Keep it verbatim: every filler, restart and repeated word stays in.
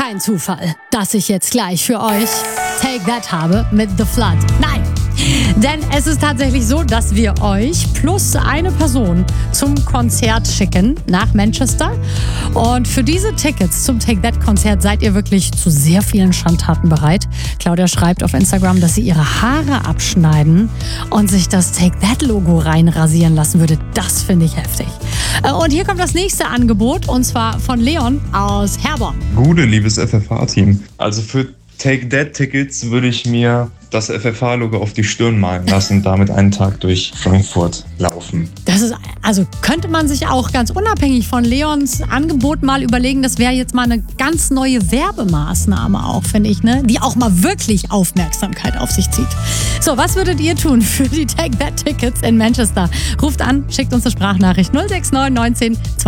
kein Zufall, dass ich jetzt gleich für euch Take That habe mit The Flood. Nein! Denn es ist tatsächlich so, dass wir euch plus eine Person zum Konzert schicken nach Manchester. Und für diese Tickets zum Take That Konzert seid ihr wirklich zu sehr vielen Schandtaten bereit. Claudia schreibt auf Instagram, dass sie ihre Haare abschneiden und sich das Take That Logo reinrasieren lassen würde. Das finde ich heftig. Und hier kommt das nächste Angebot, und zwar von Leon aus Herborn. Gute, liebes F F H-Team. Also für Take That Tickets würde ich mir das F F H-Logo auf die Stirn malen lassen und damit einen Tag durch Frankfurt laufen. Das ist, also könnte man sich auch ganz unabhängig von Leons Angebot mal überlegen, das wäre jetzt mal eine ganz neue Werbemaßnahme auch, finde ich, ne? Die auch mal wirklich Aufmerksamkeit auf sich zieht. So, was würdet ihr tun für die Take That Tickets in Manchester? Ruft an, schickt uns eine Sprachnachricht null sechs neun neunzehn